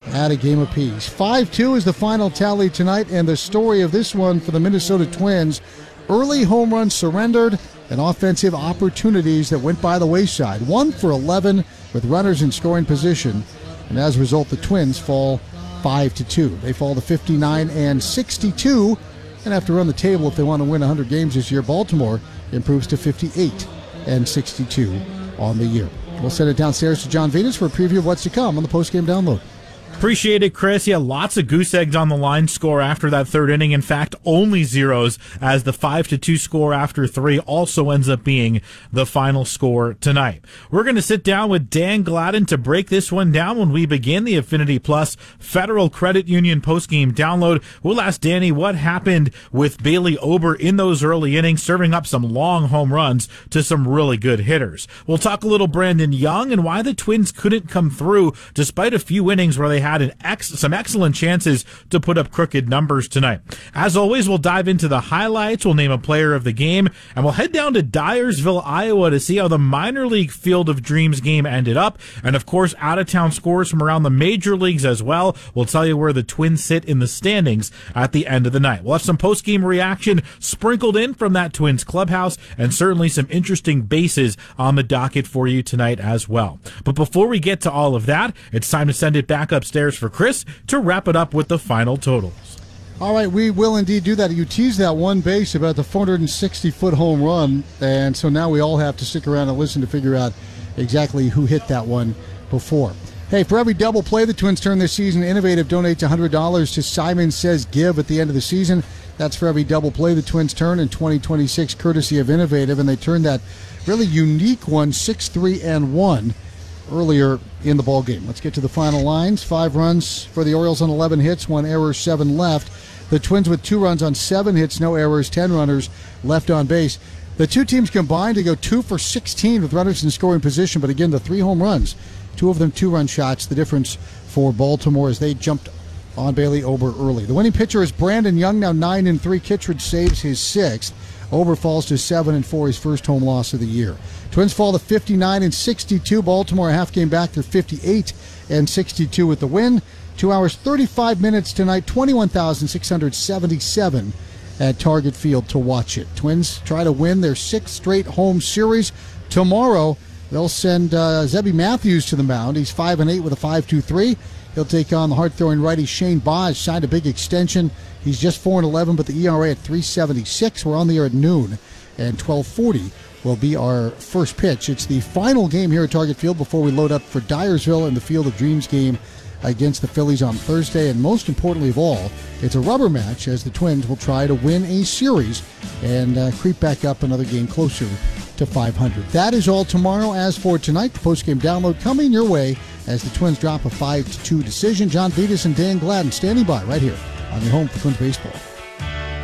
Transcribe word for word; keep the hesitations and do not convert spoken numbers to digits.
at a game apiece. five two is the final tally tonight, and the story of this one for the Minnesota Twins, early home runs surrendered and offensive opportunities that went by the wayside. One for eleven with runners in scoring position, and as a result, the Twins fall five to two. They fall to fifty-nine and sixty-two and have to run the table if they want to win one hundred games this year. Baltimore improves to fifty-eight and sixty-two on the year. We'll send it downstairs to John Venis for a preview of what's to come on the postgame download. Appreciate it, Chris. Yeah, lots of goose eggs on the line score after that third inning. In fact, only zeros, as the five to two score after three also ends up being the final score tonight. We're going to sit down with Dan Gladden to break this one down when we begin the Affinity Plus Federal Credit Union postgame download. We'll ask Danny what happened with Bailey Ober in those early innings, serving up some long home runs to some really good hitters. We'll talk a little Brandon Young and why the Twins couldn't come through despite a few innings where they had had an ex- some excellent chances to put up crooked numbers tonight. As always, we'll dive into the highlights, we'll name a player of the game, and we'll head down to Dyersville, Iowa to see how the minor league Field of Dreams game ended up, and of course, out-of-town scores from around the major leagues as well. We'll tell you where the Twins sit in the standings at the end of the night. We'll have some post-game reaction sprinkled in from that Twins clubhouse, and certainly some interesting bases on the docket for you tonight as well. But before we get to all of that, it's time to send it back upstairs for Chris to wrap it up with the final totals. All right, we will indeed do that. You teased that one base about the four hundred sixty foot home run, and so now we all have to stick around and listen to figure out exactly who hit that one before. Hey, for every double play the Twins turn this season, Innovative donates one hundred dollars to Simon Says Give at the end of the season. That's for every double play the Twins turn in twenty twenty-six, courtesy of Innovative, and they turned that really unique one, six three and one, earlier in the ball game. Let's get to the final lines. Five runs for the Orioles on eleven hits, one error, seven left. The Twins with two runs on seven hits, no errors, ten runners left on base. The two teams combined to go two for sixteen with runners in scoring position, but again, the three home runs, two of them two-run shots, the difference for Baltimore as they jumped on Bailey Ober early. The winning pitcher is Brandon Young, now nine and three. Kittredge saves his sixth. Ober falls to seven and four, his first home loss of the year. Twins fall to fifty-nine and sixty-two. Baltimore a half game back to fifty-eight and sixty-two with the win. Two hours, thirty-five minutes tonight, twenty-one thousand six hundred seventy-seven at Target Field to watch it. Twins try to win their sixth straight home series. Tomorrow, they'll send uh, Zebby Matthews to the mound. He's five and eight with a five two three. He'll take on the hard-throwing righty Shane Baz, signed a big extension. He's just four and eleven, but the E R A at three seventy-six. We're on the air at noon, and twelve forty will be our first pitch. It's the final game here at Target Field before we load up for Dyersville and the Field of Dreams game against the Phillies on Thursday. And most importantly of all, it's a rubber match as the Twins will try to win a series and uh, creep back up another game closer to five hundred. That is all tomorrow. As for tonight, the postgame download coming your way as the Twins drop a five to two decision. John Venis and Dan Gladden standing by right here on your home for Twins baseball.